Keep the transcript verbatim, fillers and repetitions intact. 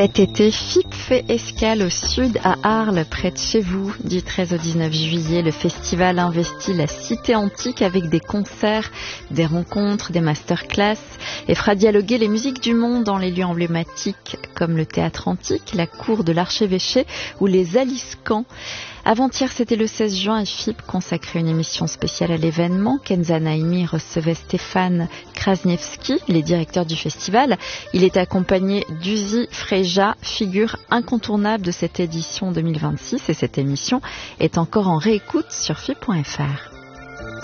Cet été, F I P fait escale au sud à Arles, près de chez vous. Du treize au dix-neuf juillet, le festival investit la cité antique avec des concerts, des rencontres, des masterclass et fera dialoguer les musiques du monde dans les lieux emblématiques comme le théâtre antique, la cour de l'archevêché ou les Aliscamps. Avant-hier, c'était le seize juin et F I P consacrait une émission spéciale à l'événement. Kenza Naimi recevait Stéphane Krasniewski, les directeurs du festival. Il est accompagné d'Uzi Freja, figure incontournable de cette édition deux mille vingt-six, et cette émission est encore en réécoute sur F I P point F R.